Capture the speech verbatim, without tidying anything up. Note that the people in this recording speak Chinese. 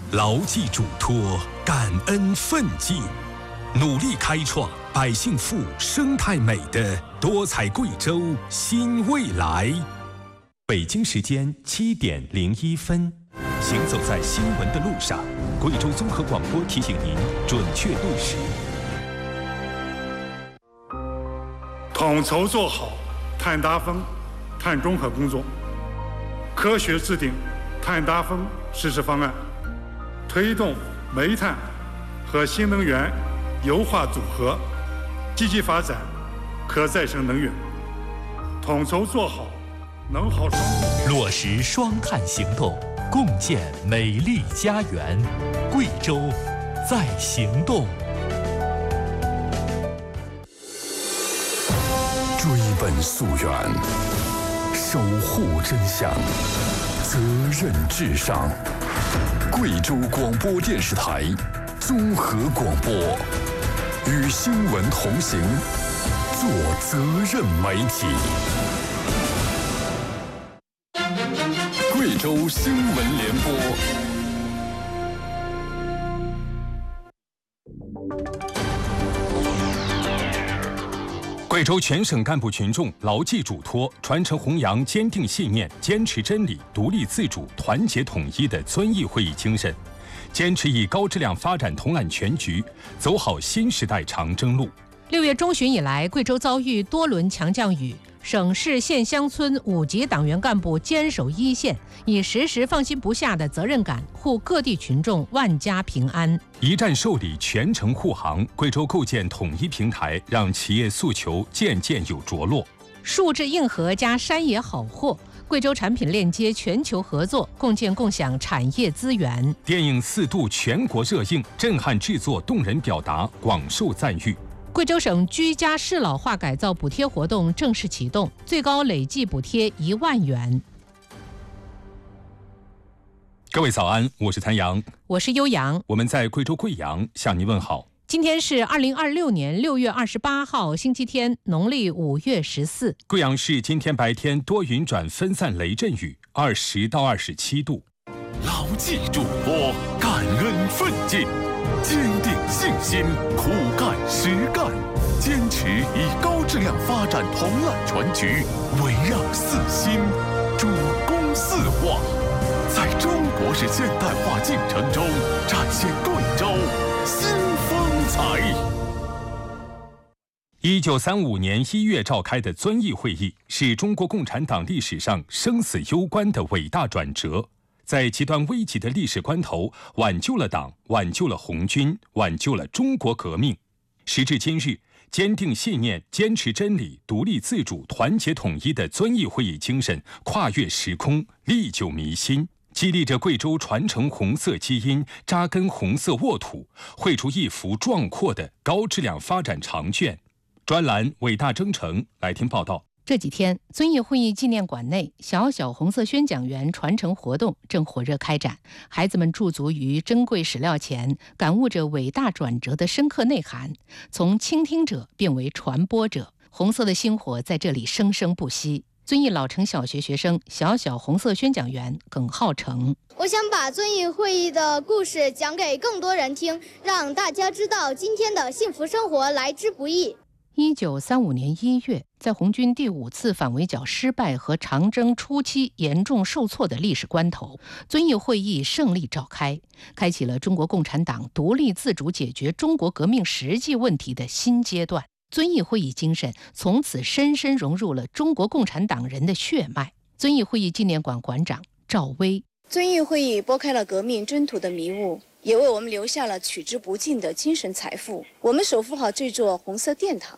牢记嘱托，感恩奋进，努力开创百姓富、生态美的多彩贵州新未来。北京时间七点零一分，行走在新闻的路上，贵州综合广播提醒您准确对时。 统筹做好碳达峰、碳中和工作，科学制定碳达峰实施方案，推动煤炭和新能源优化组合，积极发展可再生能源，统筹做好能耗双控， 落实双碳行动，共建美丽家园。贵州在行动。 追本溯源，守护真相，责任至上。贵州广播电视台综合广播，与新闻同行，做责任媒体。贵州新闻联播。 贵州全省干部群众牢记嘱托，传承弘扬坚定信念、坚持真理、独立自主、团结统一的遵义会议精神，坚持以高质量发展统揽全局，走好新时代长征路。 六月中旬以来，贵州遭遇多轮强降雨，省市县乡村五级党员干部坚守一线，以时时放心不下的责任感，护各地群众万家平安。 一站受理，全程护航，贵州构建统一平台，让企业诉求渐渐有着落。 数字硬核加山野好货，贵州产品链接全球合作，共建共享产业资源。 电影四度全国热映，震撼制作，动人表达，广受赞誉。 贵州省居家适老化改造补贴活动正式启动，最高累计补贴一万元。 各位早安，我是谭阳， 我是悠扬， 我们在贵州贵阳向您问好。 今天是二零二六年六月二十八号，星期天，农历五月十四。 贵阳市今天白天多云转分散雷阵雨，二十到二十七度。 牢记嘱托，感恩奋进，坚定信心，苦干实干，坚持以高质量发展统揽全局，围绕四新，主攻四化，在中国式现代化进程中展现贵州新风采。 一九三五年一月召开的遵义会议，是中国共产党历史上生死攸关的伟大转折。在极端危急的历史关头，挽救了党，挽救了红军，挽救了中国革命。时至今日，坚定信念、坚持真理、独立自主、团结统一的遵义会议精神跨越时空，历久弥新，激励着贵州传承红色基因，扎根红色沃土，绘出一幅壮阔的高质量发展长卷。专栏伟大征程，来听报道。 这几天，遵义会议纪念馆内小小红色宣讲员传承活动正火热开展，孩子们驻足于珍贵史料前，感悟着伟大转折的深刻内涵，从倾听者变为传播者，红色的星火在这里生生不息。遵义老城小学学生小小红色宣讲员耿浩成， 我想把遵义会议的故事讲给更多人听，让大家知道今天的幸福生活来之不易。 一九三五年一月，在红军第五次反围剿失败和长征初期严重受挫的历史关头，遵义会议胜利召开，开启了中国共产党独立自主解决中国革命实际问题的新阶段。遵义会议精神从此深深融入了中国共产党人的血脉。遵义会议纪念馆馆长赵薇， 遵义会议拨开了革命征途的迷雾，也为我们留下了取之不尽的精神财富。我们守护好这座红色殿堂，